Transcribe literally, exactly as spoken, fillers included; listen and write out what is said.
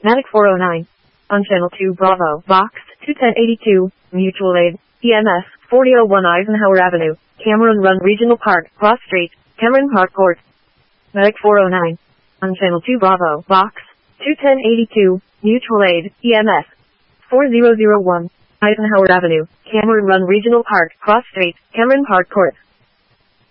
Medic four oh nine. On Channel two Bravo, Box two ten eighty-two, Mutual Aid, E M S, forty oh one Eisenhower Avenue, Cameron Run Regional Park, Cross Street, Cameron Park Court. Medic four oh nine. On Channel two Bravo, Box two ten eighty-two, Mutual Aid, E M S, four oh oh one, Eisenhower Avenue, Cameron Run Regional Park, Cross Street, Cameron Park Court.